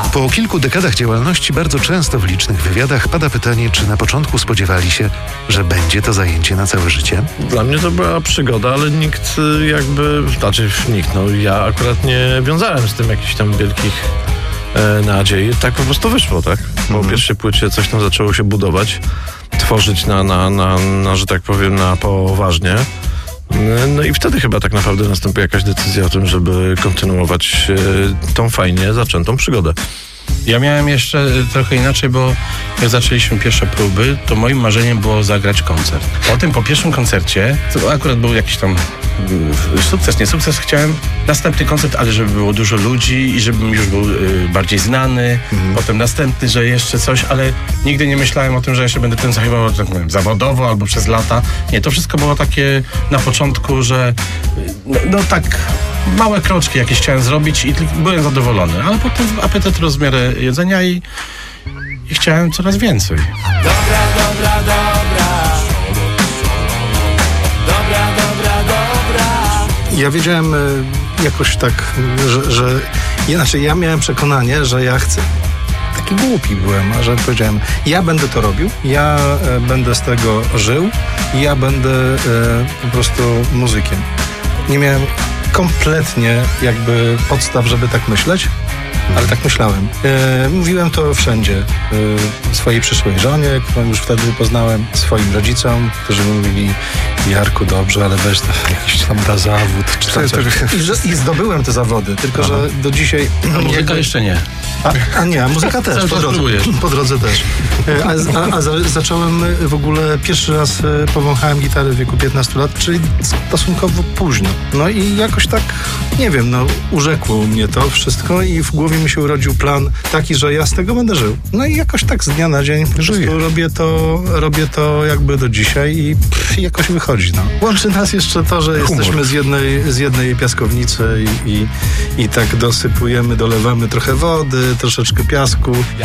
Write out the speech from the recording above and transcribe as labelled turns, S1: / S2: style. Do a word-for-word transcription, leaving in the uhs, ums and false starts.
S1: Po kilku dekadach działalności bardzo często w licznych wywiadach pada pytanie, czy na początku spodziewali się, że będzie to zajęcie na całe życie?
S2: Dla mnie to była przygoda, ale nikt jakby, znaczy nikt, no ja akurat nie wiązałem z tym jakichś tam wielkich e, nadziei. Tak po prostu wyszło, tak? Po mhm. pierwszej płycie coś tam zaczęło się budować, tworzyć na, na, na, na, że tak powiem, na poważnie. No i wtedy chyba tak naprawdę nastąpi jakaś decyzja o tym, żeby kontynuować e, tą fajnie zaczętą przygodę.
S3: Ja miałem jeszcze trochę inaczej, bo jak zaczęliśmy pierwsze próby, to moim marzeniem było zagrać koncert. Potem po pierwszym koncercie, to akurat był jakiś tam sukces, nie sukces, chciałem następny koncert, ale żeby było dużo ludzi i żebym już był y, bardziej znany. Mhm. Potem następny, że jeszcze coś, ale nigdy nie myślałem o tym, że jeszcze będę tym zajmował tak powiem, zawodowo albo przez lata. Nie, to wszystko było takie na początku, że no, no tak małe kroczki jakieś chciałem zrobić i byłem zadowolony, ale potem apetyt rozmiar jedzenia i, i chciałem coraz więcej.
S4: Dobra, dobra, dobra. Dobra, dobra, dobra.
S5: Ja wiedziałem jakoś tak, że, że inaczej ja miałem przekonanie, że ja chcę. Taki głupi byłem, że powiedziałem, ja będę to robił, ja e, będę z tego żył, ja będę e, po prostu muzykiem. Nie miałem kompletnie jakby podstaw, żeby tak myśleć, ale tak myślałem. E, mówiłem to wszędzie. E, swojej przyszłej żonie, którą już wtedy poznałem, swoim rodzicom, którzy mówili, Jarku, dobrze, ale weź to jakiś tam da zawód. Czy tam coś. I, że, I zdobyłem te zawody, tylko Aha. że do dzisiaj...
S3: A muzyka jakby... jeszcze nie.
S5: A, a nie, a muzyka też, po drodze, po drodze też. A, a, a za, zacząłem w ogóle, pierwszy raz powąchałem gitarę w wieku piętnastu lat, czyli stosunkowo późno. No i jakoś tak, nie wiem, no urzekło mnie to wszystko i w głowie mi się urodził plan taki, że ja z tego będę żył. No i jakoś tak z dnia na dzień po prostu robię to, robię to jakby do dzisiaj i pff, jakoś wychodzi. No. Łączy nas jeszcze to, że Humor. jesteśmy z jednej, z jednej piaskownicy i, i, i tak dosypujemy, dolewamy trochę wody, troszeczkę piasku.